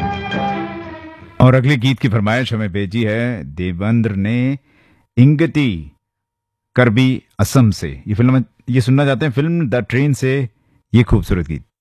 और अगले गीत की फरमाइश हमें भेजी है देवेंद्र ने इंगती करबी असम से। ये सुनना चाहते हैं फिल्म द ट्रेन से ये खूबसूरत गीत।